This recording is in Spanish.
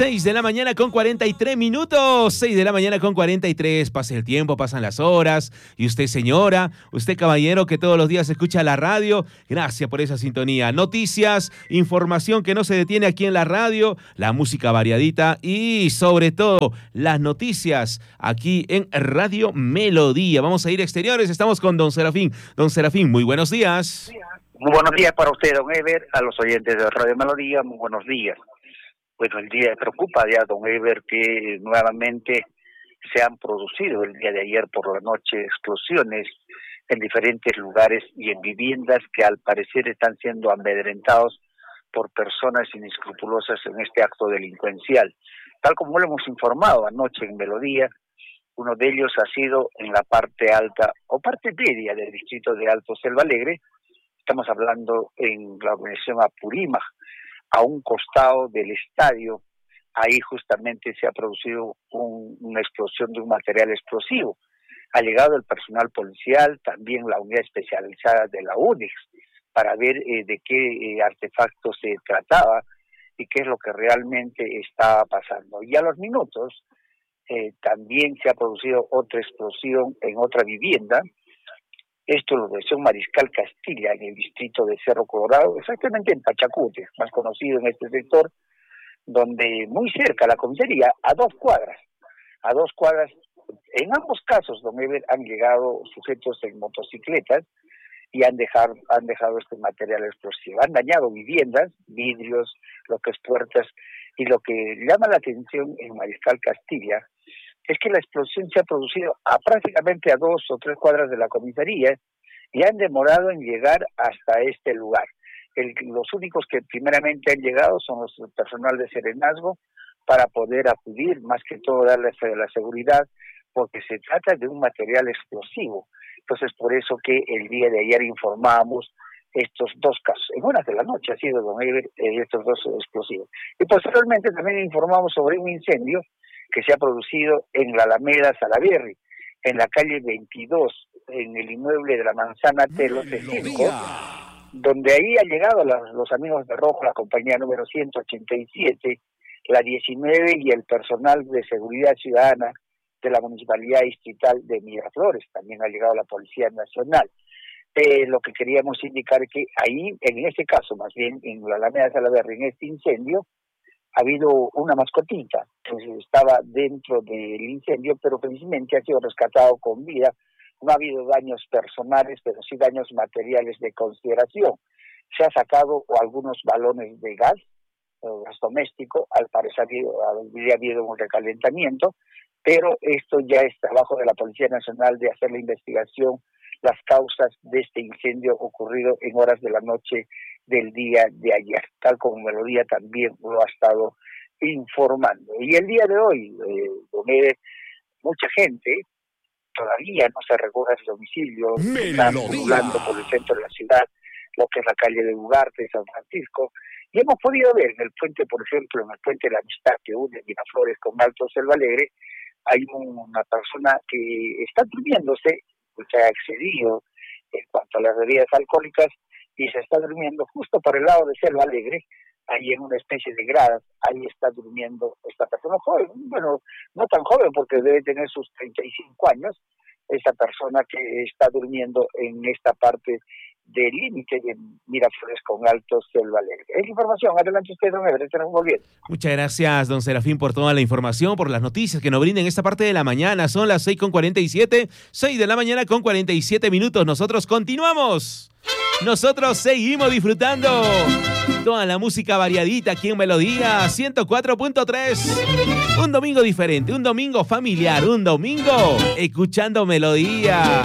6 de la mañana con 43 minutos. 6 de la mañana con 43. Pasa el tiempo, pasan las horas. Y usted, señora, usted, caballero, que todos los días escucha la radio, gracias por esa sintonía. Noticias, información que no se detiene aquí en la radio, la música variadita y, sobre todo, las noticias aquí en Radio Melodía. Vamos a ir a exteriores. Estamos con don Serafín. Don Serafín, muy buenos días. Muy buenos días para usted, don Ever, a los oyentes de Radio Melodía, muy buenos días. Bueno, el día preocupa ya, don Ever, que nuevamente se han producido el día de ayer por la noche explosiones en diferentes lugares y en viviendas que al parecer están siendo amedrentados por personas inescrupulosas en este acto delincuencial. Tal como lo hemos informado anoche en Melodía, uno de ellos ha sido en la parte alta o parte media del distrito de Alto Selva Alegre. Estamos hablando en la organización Apurímac, a un costado del estadio. Ahí justamente se ha producido una explosión de un material explosivo. Ha llegado el personal policial, también la unidad especializada de la UNEX, para ver de qué artefacto se trataba y qué es lo que realmente estaba pasando. Y a los minutos también se ha producido otra explosión en otra vivienda. Esto lo decía un Mariscal Castilla en el distrito de Cerro Colorado, exactamente en Pachacute, más conocido en este sector, donde muy cerca la comisaría, a dos cuadras, en ambos casos, don Ever, han llegado sujetos en motocicletas y han dejado este material explosivo. Han dañado viviendas, vidrios, lo que es puertas, y lo que llama la atención en Mariscal Castilla es que la explosión se ha producido prácticamente a 2 o 3 cuadras de la comisaría y han demorado en llegar hasta este lugar. Los únicos que primeramente han llegado son los personal de Serenazgo para poder acudir, más que todo darles la seguridad, porque se trata de un material explosivo. Entonces, por eso que el día de ayer informábamos estos dos casos. En horas de la noche ha sido, don Ever, estos dos explosivos. Y posteriormente también informamos sobre un incendio que se ha producido en la Alameda Salaberry, en la calle 22, en el inmueble de la Manzana Telos de Circo, donde ahí han llegado los amigos de Rojo, la compañía número 187, la 19 y el personal de seguridad ciudadana de la Municipalidad Distrital de Miraflores. También ha llegado la Policía Nacional. Lo que queríamos indicar es que ahí, en este caso, más bien en la Alameda Salaberry, en este incendio, ha habido una mascotita que estaba dentro del incendio, pero felizmente ha sido rescatado con vida. No ha habido daños personales, pero sí daños materiales de consideración. Se ha sacado algunos balones de gas doméstico, al parecer había habido un recalentamiento, pero esto ya es trabajo de la Policía Nacional de hacer la investigación, las causas de este incendio ocurrido en horas de la noche del día de ayer, tal como Melodía también lo ha estado informando. Y el día de hoy, donde mucha gente todavía no se recurre a su domicilio, están circulando por el centro de la ciudad, lo que es la calle de Ugarte, San Francisco, y hemos podido ver en el puente, por ejemplo, en el puente de la Amistad que une Miraflores con Alto Selva Alegre, hay una persona que está durmiéndose, se ha excedido en cuanto a las bebidas alcohólicas y se está durmiendo justo por el lado de Selva Alegre, ahí en una especie de gradas. Ahí está durmiendo esta persona joven, bueno, no tan joven porque debe tener sus 35 años, esa persona que está durmiendo en esta parte del límite de Miraflores con Alto Selva Alegre. Es información, adelante usted, don Ever, estamos volviendo. Muchas gracias, don Serafín, por toda la información, por las noticias que nos brindan en esta parte de la mañana. Son las 6:47, 6 de la mañana con 47 minutos. Nosotros continuamos. Nosotros seguimos disfrutando toda la música variadita aquí en Melodía 104.3. Un domingo diferente, un domingo familiar, un domingo escuchando Melodía.